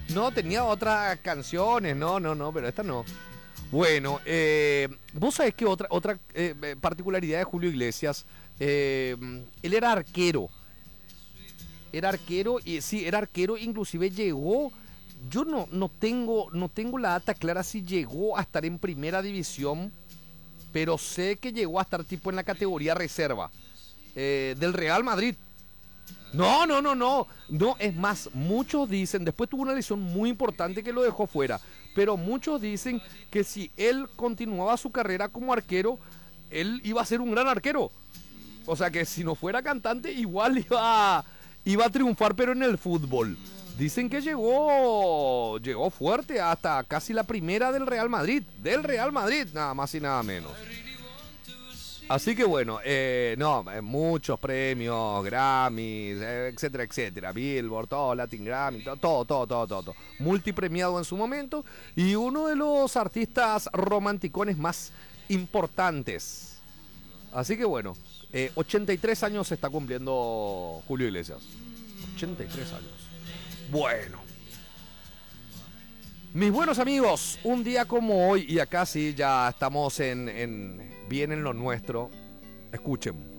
No, tenía otras canciones, no, pero esta no. Bueno, vos sabés que otra particularidad de Julio Iglesias, él era arquero. Era arquero y sí, era arquero, inclusive llegó, yo no tengo la data clara si llegó a estar en primera división, pero sé que llegó a estar tipo en la categoría reserva del Real Madrid. No, es más, muchos dicen, después tuvo una lesión muy importante que lo dejó fuera, pero muchos dicen que si él continuaba su carrera como arquero, él iba a ser un gran arquero. O sea que si no fuera cantante, igual iba a triunfar, pero en el fútbol. Dicen que llegó fuerte hasta casi la primera del Real Madrid, nada más y nada menos. Así que bueno, muchos premios, Grammys, etcétera, etcétera, Billboard, todo, Latin Grammy, todo. Multipremiado en su momento y uno de los artistas romanticones más importantes. Así que bueno, 83 años se está cumpliendo Julio Iglesias. 83 años. Bueno. Mis buenos amigos, un día como hoy, y acá sí ya estamos bien en lo nuestro, escuchen.